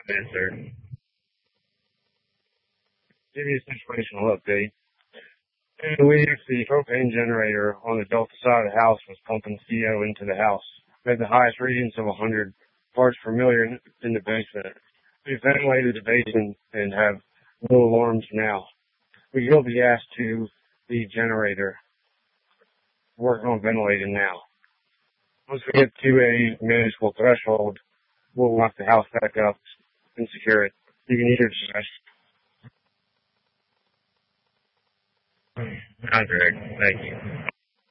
Answer. Give you a situational update. In the week, the propane generator on the Delta side of the house was pumping CO into the house. We had the highest readings of 100 parts per million in the basement. We ventilated the basement and have no alarms now. We will be asked to the generator work on ventilating now. Once we get to a manageable threshold, we'll lock the house back up and secure it. You can either decide. Hi, Greg. Thank you.